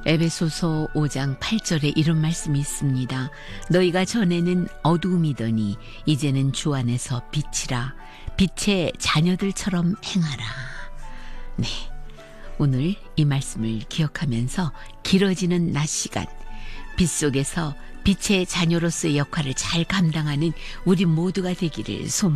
에베소서 5장 8절에 이런 말씀이 있습니다. 너희가 전에는 어두움이더니 이제는 주 안에서 빛이라. 빛의 자녀들처럼 행하라. 네, 오늘 이 말씀을 기억하면서 길어지는 낮 시간, 빛 속에서 빛의 자녀로서의 역할을 잘 감당하는 우리 모두가 되기를 소망합니다.